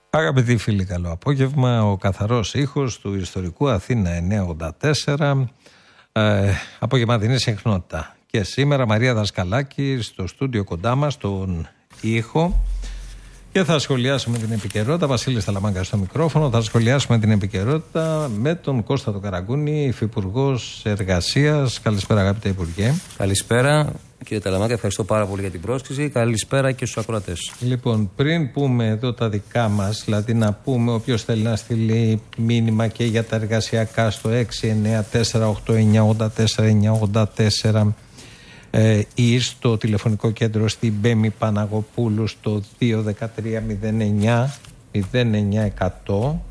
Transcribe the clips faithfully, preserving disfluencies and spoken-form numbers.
Αγαπητοί φίλοι, καλό απόγευμα. Ο καθαρός ήχος του ιστορικού Αθήνα εννιακόσια ογδόντα τέσσερα, ε, απογευματινή συχνότητα. Και σήμερα Μαρία Δασκαλάκη στο στούντιο κοντά μας, στον ήχο. Και θα σχολιάσουμε την επικαιρότητα. Βασίλης Ταλαμάγκα στο μικρόφωνο. Θα σχολιάσουμε την επικαιρότητα με τον Κώστα τον Καραγκούνη, υφυπουργός Εργασίας. Καλησπέρα, αγαπητέ Υπουργέ. Καλησπέρα, κύριε Ταλαμάγκα. Ευχαριστώ πάρα πολύ για την πρόσκληση. Καλησπέρα και στους ακροατές. Λοιπόν, πριν πούμε εδώ τα δικά μας, δηλαδή να πούμε όποιος θέλει να στείλει μήνυμα και για τα εργασιακά στο έξι εννιά τέσσερα οκτώ εννιά ογδόντα τέσσερα εννιακόσια ογδόντα τέσσερα. Ε, ή στο τηλεφωνικό κέντρο στην Μπέμη Παναγοπούλου στο δύο ένα τρία μηδέν εννιά μηδέν εννιά εκατό.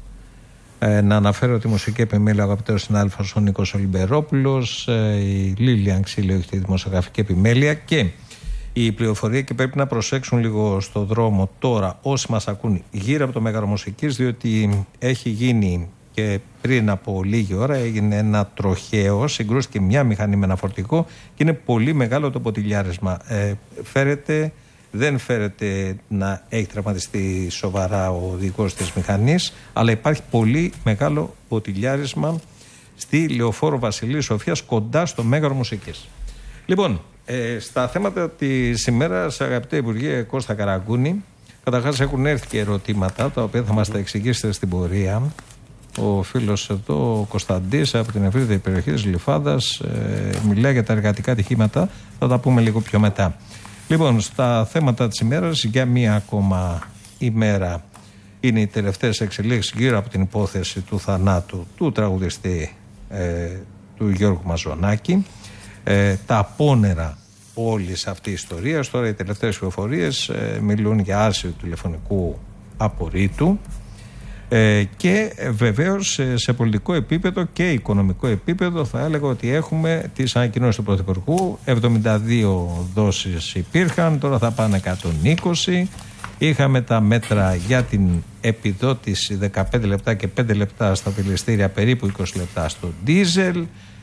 Ε, να αναφέρω τη μουσική επιμέλεια ο αγαπητός συνάδελφος ο Νίκος Ολυμπερόπουλος, ε, η Λίλιαν Ξύλιο έχει τη δημοσιογραφική επιμέλεια και η πληροφορία, και πρέπει να προσέξουν λίγο στο δρόμο τώρα όσοι μας ακούν γύρω από το Μέγαρο Μουσικής, διότι έχει γίνει και πριν από λίγη ώρα έγινε ένα τροχαίο, συγκρούστηκε μια μηχανή με ένα φορτηγό και είναι πολύ μεγάλο το ποτηλιάρισμα. Ε, φέρεται, δεν φέρεται να έχει τραυματιστεί σοβαρά ο οδηγός της μηχανής, αλλά υπάρχει πολύ μεγάλο ποτηλιάρισμα στη Λεωφόρο Βασιλείου Σοφίας κοντά στο Μέγαρο Μουσικής. Λοιπόν, ε, στα θέματα της ημέρας, αγαπητέ Υπουργέ Κώστα Καραγκούνη, καταρχάς έχουν έρθει και ερωτήματα τα οποία θα μας τα εξηγήσετε στην πορεία. Ο φίλος εδώ, ο Κωνσταντής, από την ευρύτερη περιοχή της Γλυφάδας, ε, μιλάει για τα εργατικά ατυχήματα. Θα τα πούμε λίγο πιο μετά. Λοιπόν, στα θέματα της ημέρας, για μία ακόμα ημέρα είναι οι τελευταίες εξελίξεις γύρω από την υπόθεση του θανάτου του τραγουδιστή ε, του Γιώργου Μαζονάκη. Ε, τα απόνερα όλης αυτής της ιστορίας. Τώρα οι τελευταίες πληροφορίες ε, μιλούν για άρση του τηλεφωνικού απορρίτου. Ε, και βεβαίως σε πολιτικό επίπεδο και οικονομικό επίπεδο θα έλεγα ότι έχουμε τις ανακοινώσεις του Πρωθυπουργού. εβδομήντα δύο δόσεις υπήρχαν, τώρα θα πάνε εκατόν είκοσι. Είχαμε τα μέτρα για την επιδότηση δεκαπέντε λεπτά και πέντε λεπτά στα δηληστήρια, περίπου είκοσι λεπτά στο ντίζελ.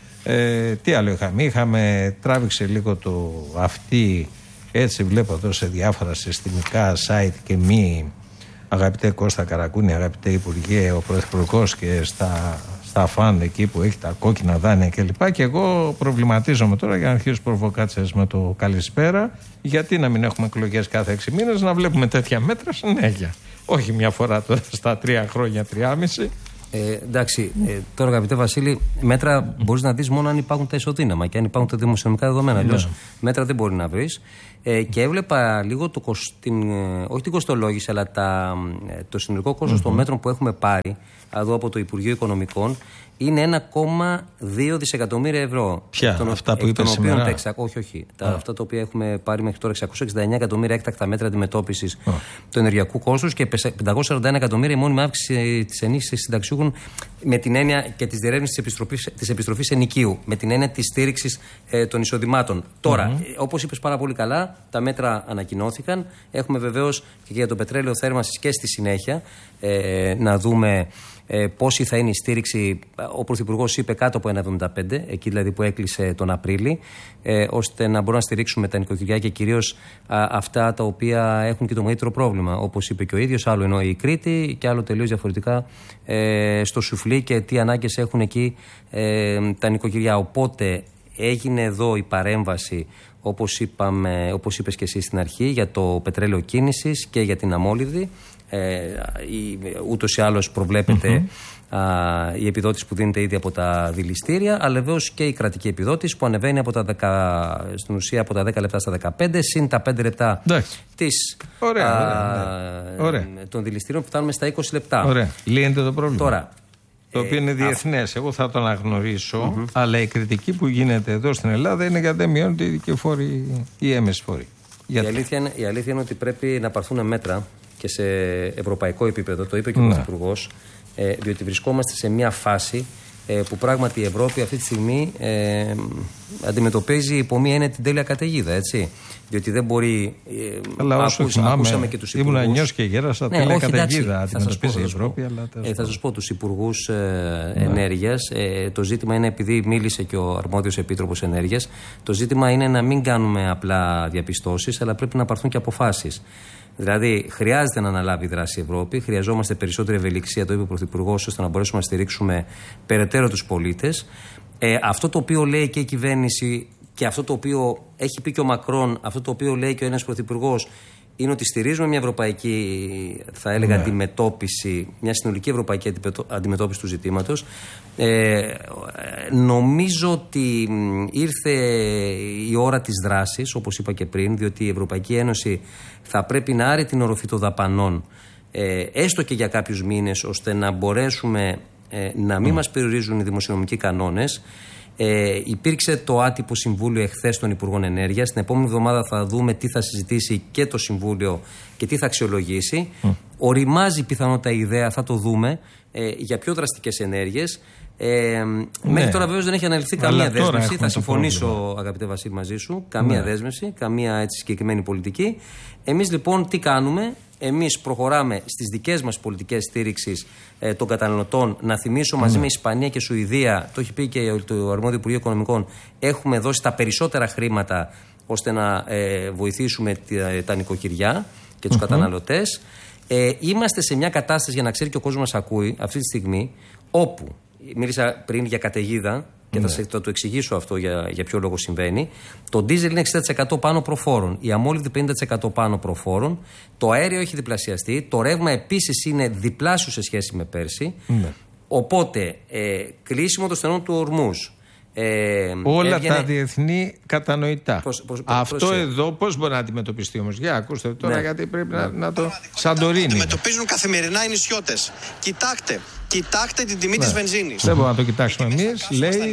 Ε, τι άλλο είχαμε, είχαμε τράβηξε λίγο το αυτή, έτσι βλέπω εδώ σε διάφορα συστημικά site και μη. Αγαπητέ Κώστα Καραγκούνη, αγαπητέ Υπουργέ, ο Πρωθυπουργός και στα, στα φαν εκεί που έχει τα κόκκινα δάνεια κλπ. Και εγώ προβληματίζομαι τώρα για να αρχίσω προβοκάτσες με το καλησπέρα. Γιατί να μην έχουμε εκλογές κάθε έξι μήνες, να βλέπουμε τέτοια μέτρα συνέχεια. Όχι μια φορά τώρα στα τρία χρόνια, τριάμιση. Ε, εντάξει, ε, τώρα αγαπητέ Βασίλη, μέτρα μπορείς να δεις μόνο αν υπάρχουν τα ισοδύναμα και αν υπάρχουν τα δημοσιονομικά δεδομένα. Αλλιώς μέτρα δεν μπορεί να βρεις. Ε, και έβλεπα λίγο το, την, όχι την κοστολόγηση, αλλά τα, το συνολικό κόστος mm-hmm. των μέτρων που έχουμε πάρει εδώ από το Υπουργείο Οικονομικών είναι ένα κόμμα δύο δισεκατομμύρια ευρώ. Ποια, τον, αυτά που είπες σήμερα? Τα εξα, όχι, όχι. Τα, αυτά τα οποία έχουμε πάρει μέχρι τώρα, εξακόσια εξήντα εννέα εκατομμύρια έκτακτα μέτρα αντιμετώπισης oh. του ενεργειακού κόστους και πεντακόσια σαράντα ένα εκατομμύρια η μόνιμη αύξηση της ενίσχυσης συνταξιούχων, με την έννοια και της διερεύνησης της επιστροφής, της επιστροφής ενοικίου, με την έννοια της στήριξης ε, των εισοδημάτων. Τώρα, mm-hmm. ε, όπως είπες πάρα πολύ καλά, τα μέτρα ανακοινώθηκαν. Έχουμε βεβαίως και για το πετρέλαιο θέρμανσης και στη συνέχεια ε, να δούμε ε, πόση θα είναι η στήριξη. Ο Πρωθυπουργός είπε κάτω από ένα εβδομήντα πέντε, εκεί δηλαδή που έκλεισε τον Απρίλη, ε, ώστε να μπορούμε να στηρίξουμε τα νοικοκυριά και κυρίως α, αυτά τα οποία έχουν και το μεγαλύτερο πρόβλημα. Όπως είπε και ο ίδιος, άλλο εννοεί η Κρήτη και άλλο τελείως διαφορετικά ε, στο Σουφλί και τι ανάγκες έχουν εκεί ε, τα νοικοκυριά. Οπότε έγινε εδώ η παρέμβαση, όπως, είπαμε, όπως είπες και εσύ στην αρχή, για το πετρέλαιο κίνησης και για την αμόλυβδη. Ε, ούτως ή άλλως προβλέπεται mm-hmm. α, η επιδότηση που δίνεται ήδη από τα δηληστήρια, αλλά βεβαίως και η κρατική επιδότηση που ανεβαίνει από τα δέκα, στην ουσία από τα δέκα λεπτά στα δεκαπέντε, συν τα πέντε λεπτά της, ωραία, α, ωραία. των δηληστήριων που φτάνουμε στα είκοσι λεπτά. Ωραία. Λύνεται το πρόβλημα. Τώρα, το οποίο είναι διεθνές. Εγώ θα το αναγνωρίσω, mm-hmm. αλλά η κριτική που γίνεται εδώ στην Ελλάδα είναι γιατί δεν μειώνεται η ειδική φόρη, η έμεση φόρη. Η αλήθεια, είναι, η αλήθεια είναι ότι πρέπει να πάρθουν μέτρα και σε ευρωπαϊκό επίπεδο, το είπε και ο ναι. Πρωθυπουργός, ε, διότι βρισκόμαστε σε μια φάση ε, που πράγματι η Ευρώπη αυτή τη στιγμή ε, αντιμετωπίζει υπό μία έννοια την τέλεια καταιγίδα, έτσι. Διότι δεν μπορεί. Ε, αλλά όσο ακούς, θυμάμαι, ακούσαμε και τους υπουργούς. Ήμουν νιός και γέρασα ναι, τέλεια καταιγίδα. Αντιμετωπίζει η Ευρώπη, αλλά. Ε, θα σας πω τους υπουργούς ε, ναι. ενέργειας. Ε, το ζήτημα είναι, επειδή μίλησε και ο αρμόδιος επίτροπος ενέργειας, το ζήτημα είναι να μην κάνουμε απλά διαπιστώσεις, αλλά πρέπει να πάρθουν και αποφάσεις. Δηλαδή, χρειάζεται να αναλάβει δράση η Ευρώπη, χρειαζόμαστε περισσότερη ευελιξία, το είπε ο Πρωθυπουργός, ώστε να μπορέσουμε να στηρίξουμε περαιτέρω τους πολίτες. Ε, αυτό το οποίο λέει και η κυβέρνηση και αυτό το οποίο έχει πει και ο Μακρόν, αυτό το οποίο λέει και ο ένας Πρωθυπουργός, είναι ότι στηρίζουμε μια ευρωπαϊκή, θα έλεγα, ναι. αντιμετώπιση, μια συνολική ευρωπαϊκή αντιμετώπιση του ζητήματος. Ε, νομίζω ότι ήρθε η ώρα της δράσης, όπως είπα και πριν, διότι η Ευρωπαϊκή Ένωση θα πρέπει να άρει την οροφή των δαπανών, ε, έστω και για κάποιους μήνες, ώστε να μπορέσουμε ε, να μην mm. μας περιορίζουν οι δημοσιονομικοί κανόνες. Ε, υπήρξε το άτυπο συμβούλιο εχθές των Υπουργών Ενέργειας. Την επόμενη εβδομάδα θα δούμε τι θα συζητήσει και το Συμβούλιο και τι θα αξιολογήσει. Mm. Οριμάζει πιθανότατα η ιδέα, θα το δούμε, ε, για πιο δραστικές ενέργειες. Ε, ναι. Μέχρι τώρα βέβαιως δεν έχει αναλυφθεί καμία δέσμευση. Θα συμφωνήσω, αγαπητέ Βασίλη, μαζί σου. Καμία ναι. δέσμευση, καμία έτσι συγκεκριμένη πολιτική. Εμείς λοιπόν τι κάνουμε? Εμείς προχωράμε στις δικές μας πολιτικές στήριξης ε, των καταναλωτών. Να θυμίσω μαζί mm. με Ισπανία και Σουηδία, το έχει πει και το αρμόδιο Υπουργείο Οικονομικών, έχουμε δώσει τα περισσότερα χρήματα ώστε να ε, βοηθήσουμε τα, τα νοικοκυριά και τους mm-hmm. καταναλωτές. Ε, είμαστε σε μια κατάσταση, για να ξέρει και ο κόσμος μας ακούει αυτή τη στιγμή, όπου μίλησα πριν για καταιγίδα. Και θα, θα το εξηγήσω αυτό για, για ποιο λόγο συμβαίνει. Το ντίζελ είναι εξήντα τοις εκατό πάνω προφόρων. Η αμόλυβδη πενήντα τοις εκατό πάνω προφόρων. Το αέριο έχει διπλασιαστεί. Το ρεύμα επίσης είναι διπλάσιο σε σχέση με πέρσι. Ναι. Οπότε, ε, κλείσιμο των στενών του Ορμούζ. Ε, Όλα έβγαινε... τα διεθνή κατανοητά. Πώς, πώς, πώς, Αυτό πώς, εδώ πώς μπορεί να αντιμετωπιστεί όμως? Για ακούστε τώρα, ναι. γιατί πρέπει ναι. να, να το. Σαντορίνη. Αντιμετωπίζουν καθημερινά οι νησιώτες. Κοιτάξτε, κοιτάξτε την τιμή ναι. της βενζίνης. Δεν μπορούμε να το κοιτάξουμε εμείς. Λέει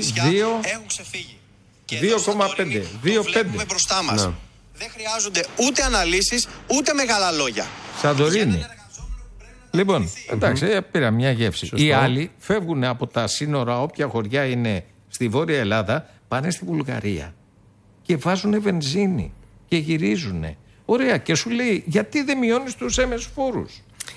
δύο κόμμα πέντε. δύο κόμμα πέντε. Μπροστά μας. Ναι. Δεν χρειάζονται ούτε αναλύσεις ούτε μεγάλα λόγια. Σαντορίνη. Λοιπόν, εντάξει, mm-hmm. πήρα μια γεύση. Σωστό. Οι άλλοι φεύγουν από τα σύνορα, όποια χωριά είναι στη Βόρεια Ελλάδα, πάνε στη Βουλγαρία και βάζουν βενζίνη και γυρίζουν. Ωραία, και σου λέει, γιατί δεν μειώνεις τους έμεσους φόρους?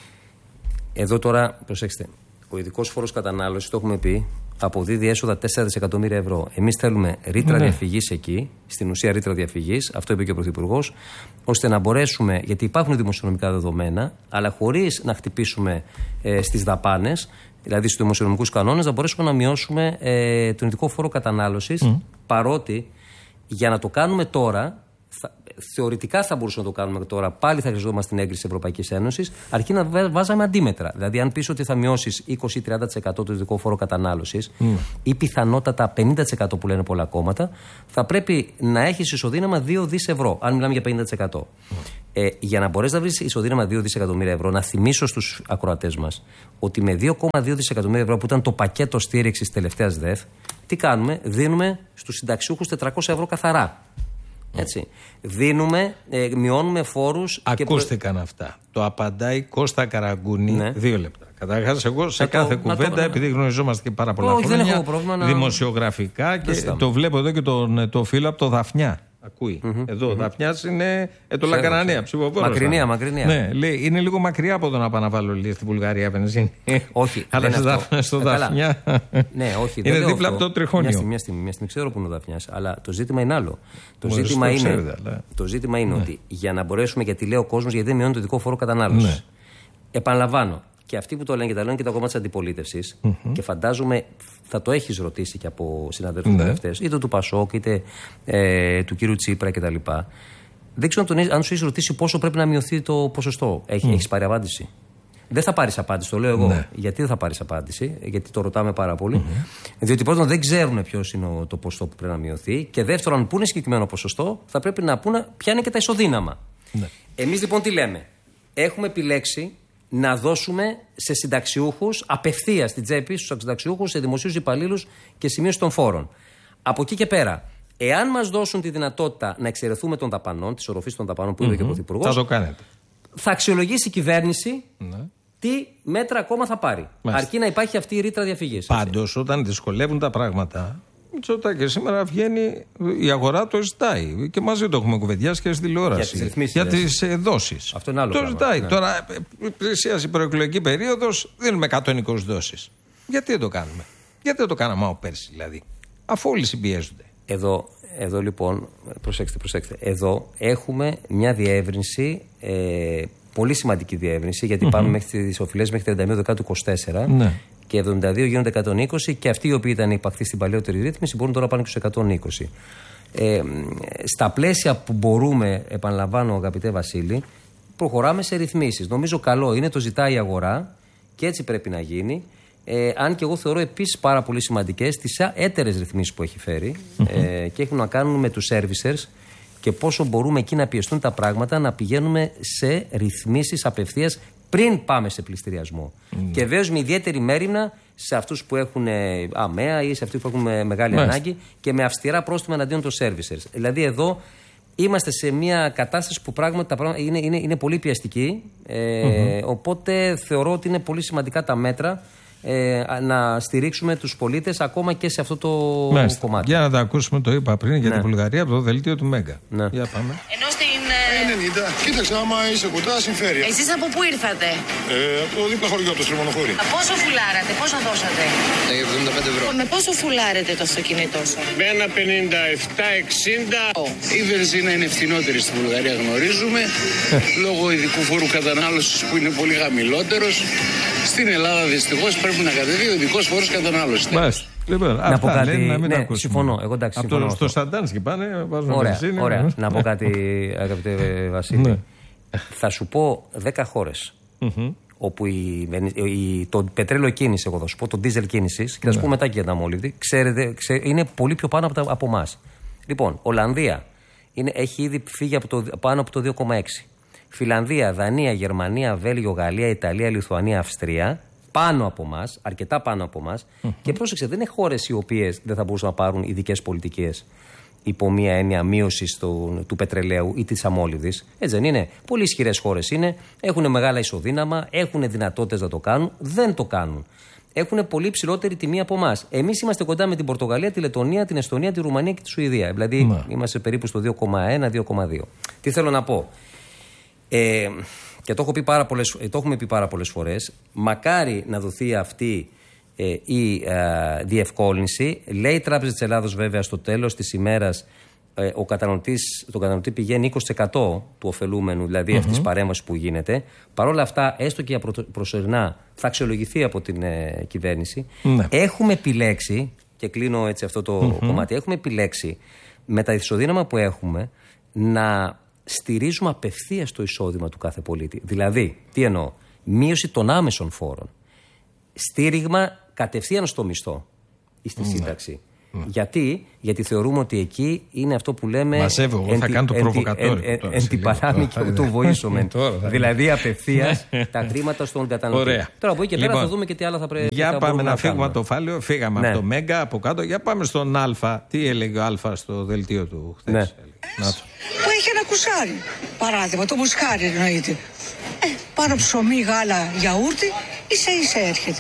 Εδώ τώρα, προσέξτε, ο ειδικός φόρος κατανάλωσης, το έχουμε πει, αποδίδει έσοδα τέσσερα δισεκατομμύρια ευρώ. Εμείς θέλουμε ρήτρα ναι. διαφυγής εκεί, στην ουσία ρήτρα διαφυγής, αυτό είπε και ο Πρωθυπουργός, ώστε να μπορέσουμε, γιατί υπάρχουν δημοσιονομικά δεδομένα, αλλά χωρίς να χτυπήσουμε ε, στις δαπάνες, δηλαδή στους δημοσιονομικούς κανόνες, να μπορέσουμε να μειώσουμε ε, τον ειδικό φόρο κατανάλωσης, mm. παρότι για να το κάνουμε τώρα, θα, θεωρητικά θα μπορούσαμε να το κάνουμε τώρα, πάλι θα χρειαζόμαστε την έγκριση της Ευρωπαϊκής Ένωσης, αρκεί να βάζαμε αντίμετρα. Δηλαδή, αν πεις ότι θα μειώσεις είκοσι με τριάντα τοις εκατό το ειδικό φόρο κατανάλωσης mm. ή πιθανότατα πενήντα τοις εκατό που λένε πολλά κόμματα, θα πρέπει να έχεις ισοδύναμα δύο δισεκατομμύρια ευρώ, αν μιλάμε για πενήντα τοις εκατό. Mm. Ε, για να μπορείς να βρεις ισοδύναμα δύο δισεκατομμύρια ευρώ, να θυμίσω στους ακροατές μας ότι με δύο κόμμα δύο δισεκατομμύρια ευρώ που ήταν το πακέτο στήριξης τελευταίας ΔΕΦ, τι κάνουμε? Δίνουμε στους συνταξιούχους τετρακόσια ευρώ καθαρά. Έτσι. Δίνουμε, ε, μειώνουμε φόρους. Ακούστηκαν και... αυτά. Το απαντάει Κώστα Καραγκούνη. Ναι. Δύο λεπτά. Καταρχάς, εγώ σε να κάθε το, κουβέντα, το... επειδή γνωριζόμαστε και πάρα πολλά χρόνια, δεν έχω πρόβλημα να... δημοσιογραφικά, και το, το βλέπω εδώ και τον, το φίλο από το Δαφνιά. Ακούει. Mm-hmm. Εδώ, mm-hmm. Δαφνιάς είναι ε, το Λακαρανέα, ψηφοφόρος. Μακρινία, μακρινία. Ναι, λέει, είναι λίγο μακριά από το να πάω να βάλω λίγο στη Βουλγαρία βενζίνη. Όχι. Αλλά στο Δαφνιά. Ναι, όχι. Είναι δίπλα από το Τριχώνιο. Μια στιγμή, μια στιγμή, μια στιγμή ξέρω που είναι ο Δαφνιάς. Αλλά το ζήτημα είναι άλλο. Το ζήτημα είναι, το ζήτημα είναι ότι για να μπορέσουμε, γιατί λέει ο κόσμος, γιατί δεν μειώνει το ειδικό φόρο κατανάλωσης. Επαναλαμβάνω. Και αυτοί που το λένε και τα λένε και τα κόμματα της αντιπολίτευσης, mm-hmm. και φαντάζομαι θα το έχεις ρωτήσει και από συναδέλφους mm-hmm. βουλευτές, είτε του Πασόκ, είτε ε, του κύριου Τσίπρα κτλ. Δεν ξέρω αν, τον, αν σου έχεις ρωτήσει πόσο πρέπει να μειωθεί το ποσοστό. Έχει, mm. Έχεις πάρει απάντηση? Δεν θα πάρεις απάντηση, το λέω εγώ. Ναι. Γιατί δεν θα πάρεις απάντηση? Γιατί το ρωτάμε πάρα πολύ. Mm-hmm. Διότι πρώτον δεν ξέρουν ποιο είναι το ποσοστό που πρέπει να μειωθεί. Και δεύτερον, αν πούνε συγκεκριμένο ποσοστό, θα πρέπει να πούνε ποια είναι και τα ισοδύναμα. Ναι. Εμείς λοιπόν τι λέμε? Έχουμε επιλέξει να δώσουμε σε συνταξιούχους απευθείας στην τσέπη, στους συνταξιούχους, σε δημοσίους υπαλλήλους και σημείωση των φόρων. Από εκεί και πέρα, εάν μας δώσουν τη δυνατότητα να εξαιρεθούμε των δαπανών, της οροφής των δαπανών που είπε mm-hmm. και ο Πρωθυπουργός, θα το κάνετε. Θα αξιολογήσει η κυβέρνηση ναι. τι μέτρα ακόμα θα πάρει. Μάλιστα. Αρκεί να υπάρχει αυτή η ρήτρα διαφυγής. Πάντως, όταν δυσκολεύουν τα πράγματα, και σήμερα βγαίνει, η αγορά το ζητάει. Και μαζί το έχουμε κουβεντιάσει και στη τηλεόραση. Για τις δόσεις. Αυτό είναι άλλο το πράγμα. ζητάει. Ναι. Τώρα, πλησίασε η προεκλογική περίοδος, δίνουμε εκατόν είκοσι δόσεις. Γιατί δεν το κάνουμε? Γιατί δεν το κάναμε από πέρσι δηλαδή? Αφού όλοι συμπιέζονται. Εδώ Εδώ λοιπόν, προσέξτε, προσέξτε. Εδώ έχουμε μια διεύρυνση, ε, πολύ σημαντική διεύρυνση, γιατί mm-hmm. πάμε μέχρι τις οφειλές μέχρι τριάντα μία Δεκάτου είκοσι τέσσερα ναι. και εβδομήντα δύο γίνονται εκατόν είκοσι και αυτοί οι οποίοι ήταν υπαχθοί στην παλαιότερη ρύθμιση μπορούν τώρα να πάνε και στους εκατόν είκοσι. Ε, στα πλαίσια που μπορούμε, επαναλαμβάνω αγαπητέ Βασίλη, προχωράμε σε ρυθμίσεις. Νομίζω καλό είναι, το ζητάει η αγορά και έτσι πρέπει να γίνει. Ε, αν και εγώ θεωρώ επίσης πάρα πολύ σημαντικές τις έτερες ρυθμίσεις που έχει φέρει mm-hmm. ε, και έχουν να κάνουν με τους servicers και πόσο μπορούμε εκεί να πιεστούν τα πράγματα να πηγαίνουμε σε ρυθμίσεις απευθείας πριν πάμε σε πληστηριασμό. Mm. Και βέβαια με ιδιαίτερη μέριμνα σε αυτούς που έχουν αμαία ή σε αυτούς που έχουν μεγάλη Μάλιστα. ανάγκη και με αυστηρά πρόστιμα εναντίον των servicers. Δηλαδή εδώ είμαστε σε μια κατάσταση που πράγματι τα πράγματα είναι, είναι, είναι πολύ πιεστική. Ε, mm-hmm. Οπότε θεωρώ ότι είναι πολύ σημαντικά τα μέτρα ε, να στηρίξουμε τους πολίτες ακόμα και σε αυτό το Μάλιστα. κομμάτι. Για να τα ακούσουμε, το είπα πριν για ναι. τη Βουλγαρία από το δελτίο του Μέγκα. Ναι. Για πάμε. Ενώ στην. ενενήντα. Κοίταξε, άμα είσαι κοντά, συμφέρει. Εσείς από πού ήρθατε? Ε, από το δίπλα χωριό, από το Στριμονοχώρι. Πόσο φουλάρατε, πόσο δώσατε? εβδομήντα πέντε ευρώ. Με πόσο φουλάρετε το αυτοκίνητό σας? Με ένα πενήντα επτά εξήντα. Η βενζίνα είναι φθηνότερη στη Βουλγαρία, γνωρίζουμε. Λόγω ειδικού φόρου κατανάλωσης που είναι πολύ χαμηλότερος. Στην Ελλάδα δυστυχώς πρέπει να κατεβεί ο ειδικός φόρος κατανάλωσης. Μάλιστα. Λοιπόν, να πω κάτι. Λένε, να μην ναι, συμφωνώ. Εγώ εντάξει, από συμφωνώ. Το, στο Σαντάνσκι πάνε, βάζουν ωραία, βενζίνη. Ωραία. Να πω κάτι, αγαπητέ Βασίλη. Ναι. Θα σου πω δέκα χώρες mm-hmm. όπου η, η, το πετρέλαιο κίνηση, εγώ θα σου πω, το ντίζελ κίνηση, και θα σου ναι. πω μετά και για τα μόλυβδη, ξέρετε, ξέρετε, είναι πολύ πιο πάνω από, από εμάς. Λοιπόν, Ολλανδία είναι, έχει ήδη φύγει από το, πάνω από το δύο κόμμα έξι. Φιλανδία, Δανία, Γερμανία, Βέλγιο, Γαλλία, Ιταλία, Λιθουανία, Αυστρία. Πάνω από εμάς, αρκετά πάνω από εμάς. Mm-hmm. Και πρόσεξε, δεν είναι χώρες οι οποίες δεν θα μπορούσαν να πάρουν ειδικές πολιτικές υπό μία έννοια μείωσης του, του πετρελαίου ή της αμόλυβδης. Έτσι δεν είναι. Πολύ ισχυρές χώρες είναι, έχουν μεγάλα ισοδύναμα, έχουν δυνατότητες να το κάνουν, δεν το κάνουν. Έχουν πολύ ψηλότερη τιμή από εμάς. Εμείς είμαστε κοντά με την Πορτογαλία, τη Λετωνία, την Εστονία, τη Ρουμανία και τη Σουηδία. Δηλαδή mm-hmm. είμαστε περίπου στο δύο κόμμα ένα με δύο κόμμα δύο. Τι θέλω να πω. Ε, και το, έχω πει πάρα πολλές, το έχουμε πει πάρα πολλές φορές, μακάρι να δοθεί αυτή ε, η ε, διευκόλυνση. Λέει η Τράπεζα της Ελλάδος βέβαια στο τέλος της ημέρας ε, ο καταναλωτής, το καταναλωτή πηγαίνει είκοσι τοις εκατό του ωφελούμενου, δηλαδή mm-hmm. αυτής της παρέμβασης που γίνεται. Παρ' όλα αυτά, έστω και για προσωρινά, θα αξιολογηθεί από την ε, κυβέρνηση. Mm-hmm. Έχουμε επιλέξει, και κλείνω έτσι αυτό το mm-hmm. κομμάτι, έχουμε επιλέξει με τα ισοδύναμα που έχουμε να στηρίζουμε απευθείας το εισόδημα του κάθε πολίτη. Δηλαδή, τι εννοώ, μείωση των άμεσων φόρων. Στήριγμα κατευθείαν στο μισθό ή στη σύνταξη. Mm. Γιατί, γιατί θεωρούμε ότι εκεί είναι αυτό που λέμε. Μαζεύω, εγώ θα κάνω το προβοκατόριο. Εν την παράμη και του βοήσομεν. Δηλαδή, απευθείας τα χρήματα στον καταναλωτή. Ωραία. Τώρα από εκεί και πέρα λοιπόν, θα δούμε και τι άλλα θα πρέπει για να πάμε να, να φύγουμε από το Φάλαιο. Φύγαμε ναι. από το Μέγκα από κάτω. Για πάμε στον Α. Τι έλεγε ο Α στο δελτίο του χθες. Ναι. Που έχει ένα κουσάρι. Παράδειγμα, το μουσκάρι εννοείται. Ε, πάνω ψωμί, γάλα, γιαούρτι, ίσα ίσα έρχεται.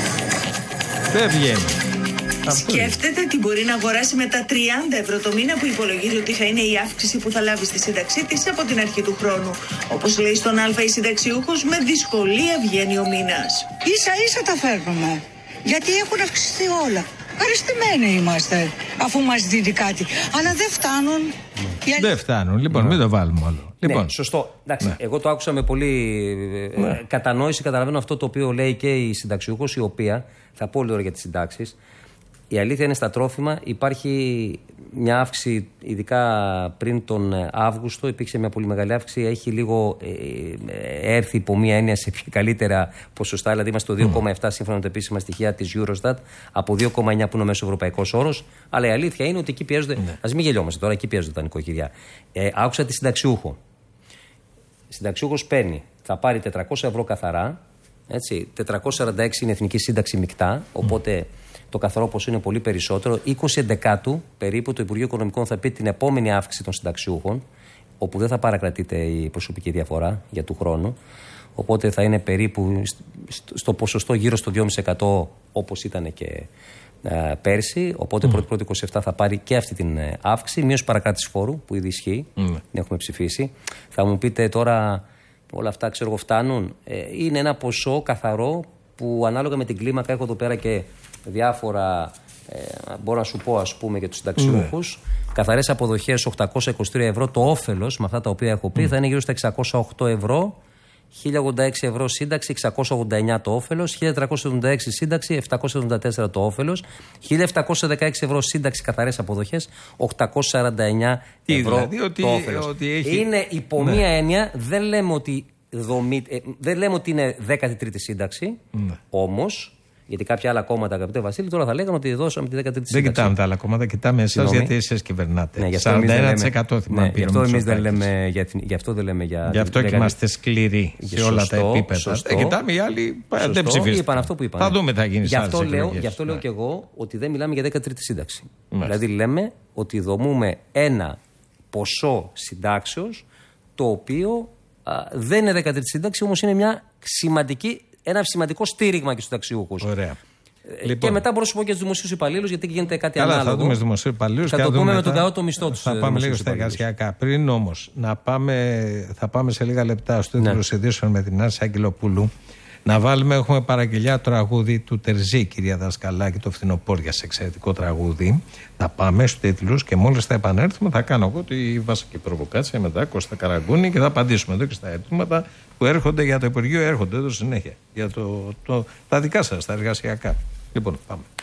Δεν βγαίνει. Σκέφτεται τι μπορεί να αγοράσει με τα τριάντα ευρώ το μήνα που υπολογίζει ότι θα είναι η αύξηση που θα λάβει στη σύνταξή της από την αρχή του χρόνου. Όπως λέει στον Α η συνταξιούχος, με δυσκολία βγαίνει ο μήνας. Ίσα ίσα τα φέρνουμε. Γιατί έχουν αυξηθεί όλα. Ευχαριστημένοι είμαστε, αφού μας δίνει κάτι. Αλλά δεν φτάνουν. Ναι. Δεν φτάνουν. Λοιπόν, ναι. μην το βάλουμε όλο. Λοιπόν. Ναι, σωστό. Εντάξει, ναι. Εγώ το άκουσα με πολύ ναι. κατανόηση. Καταλαβαίνω αυτό το οποίο λέει και η συνταξιούχος, η οποία, θα πω λίγο για τις συντάξεις. Η αλήθεια είναι στα τρόφιμα υπάρχει μια αύξηση, ειδικά πριν τον Αύγουστο, υπήρξε μια πολύ μεγάλη αύξηση. Έχει λίγο ε, έρθει υπό μια έννοια σε καλύτερα ποσοστά, δηλαδή είμαστε στο δύο κόμμα επτά σύμφωνα με τα επίσημα στοιχεία της Eurostat, από δύο κόμμα εννιά που είναι ο μέσο ευρωπαϊκός όρος. Αλλά η αλήθεια είναι ότι εκεί πιέζονται. Ναι. Ας μην γελιόμαστε τώρα, εκεί πιέζονται τα νοικοκυριά. Ε, άκουσα τη συνταξιούχο. Συνταξιούχος παίρνει, θα πάρει τετρακόσια ευρώ καθαρά. Έτσι, τετρακόσια σαράντα έξι είναι εθνική σύνταξη μεικτά, οπότε mm. το καθαρό ποσό είναι πολύ περισσότερο. είκοσι εντεκάτου περίπου το Υπουργείο Οικονομικών θα πει την επόμενη αύξηση των συνταξιούχων, όπου δεν θα παρακρατείται η προσωπική διαφορά για του χρόνου. Οπότε θα είναι περίπου στο ποσοστό γύρω στο δύο κόμμα πέντε τοις εκατό όπως ήταν και ε, πέρσι. Οπότε mm. πρώτη πρώτη είκοσι επτά θα πάρει και αυτή την ε, αύξηση. Μείωση παρακράτηση φόρου που ήδη ισχύει, mm. την έχουμε ψηφίσει. Θα μου πείτε τώρα. Όλα αυτά ξέρω εγώ φτάνουν. Ε, είναι ένα ποσό καθαρό που ανάλογα με την κλίμακα, έχω εδώ πέρα και διάφορα Ε, μπορώ να σου πω, ας πούμε, για τους συνταξιούχους, mm. καθαρές αποδοχές οκτακόσια είκοσι τρία ευρώ, το όφελος με αυτά τα οποία έχω πει mm. θα είναι γύρω στα εξακόσια οκτώ ευρώ, χίλια ογδόντα έξι ευρώ σύνταξη, εξακόσια ογδόντα εννιά το όφελος, χίλια τετρακόσια εβδομήντα έξι σύνταξη, επτακόσια εβδομήντα τέσσερα το όφελος, χίλια επτακόσια δεκαέξι ευρώ σύνταξη καθαρές αποδοχές, οκτακόσια σαράντα εννιά ευρώ δηλαδή, ότι, το όφελος. ότι έχει... Είναι υπό ναι. μία έννοια, δεν λέμε ότι, δομη, ε, δεν λέμε ότι είναι δέκατη τρίτη σύνταξη, ναι. όμως. Γιατί κάποια άλλα κόμματα, αγαπητέ Βασίλη, τώρα θα λέγανε ότι δώσαμε τη δέκατη τρίτη σύνταξη. Δεν κοιτάμε τα άλλα κόμματα, κοιτάμε εσάς γιατί εσείς κυβερνάτε. Ναι, σαράντα ένα τοις εκατό θυμάμαι. Ναι, γι' αυτό εμείς δεν λέμε για, γι' αυτό δεν λέμε για. Γι' αυτό και είμαστε σκληροί σε όλα σωστό, τα επίπεδα. Σωστό, ε, κοιτάμε οι άλλοι σωστό, δεν ψηφίσαν. Είπαν αυτό που είπαν. Θα δούμε τι θα γίνει. Γι' αυτό λέω, γι αυτό ναι. λέω και εγώ ότι δεν μιλάμε για δέκατη τρίτη σύνταξη. Μάλιστα. Δηλαδή λέμε ότι δομούμε ένα ποσό συντάξεως το οποίο α, δεν είναι δέκατη τρίτη σύνταξη, όμως είναι μια σημαντική, ένα σημαντικό στήριγμα και στους συνταξιούχους. Ωραία. Λοιπόν. Και μετά μπορώ να σου πω και στους δημοσίους υπαλλήλους, γιατί γίνεται κάτι Καλά, ανάλογο. Θα δούμε στους δημοσίους υπαλλήλους. Θα το πούμε με τον καότο μισθό τους. Θα πάμε λίγο στα εργασιακά. Πριν όμως, να πάμε, θα πάμε σε λίγα λεπτά στο τίτλος ναι. ειδήσεων με την Άρση Αγγελοπούλου. Να βάλουμε, έχουμε παραγγελιά τραγούδι του Τερζή, κυρία Δασκαλάκη, το Φθινοπόρια, σε εξαιρετικό τραγούδι. Θα πάμε στους τίτλους και μόλις θα επανέλθουμε θα κάνω εγώ τη βασική προβοκάτσια μετά Κώστα Καραγκούνη και θα απαντήσουμε εδώ και στα ερωτήματα που έρχονται για το Υπουργείο, έρχονται εδώ συνέχεια. Για το, το, τα δικά σας, τα εργασιακά. Λοιπόν, πάμε.